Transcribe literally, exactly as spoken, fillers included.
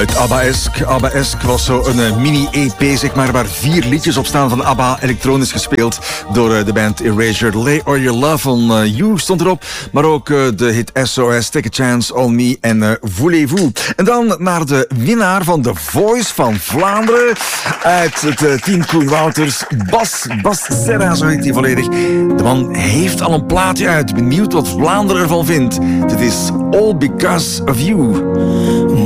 Uit ABBA-esque. ABBA-esque was zo een uh, mini-E P, zeg maar, waar vier liedjes op staan van ABBA, elektronisch gespeeld door uh, de band Erasure. Lay All Your Love on uh, You stond erop, maar ook uh, de hit S O S, Take a Chance on Me en uh, Voulez-vous. En dan naar de winnaar van The Voice van Vlaanderen uit het uh, team Koen Wouters, Bas, Bas Serra, zo heet hij volledig. De man heeft al een plaatje uit, benieuwd wat Vlaanderen ervan vindt. Dit is All Because of You.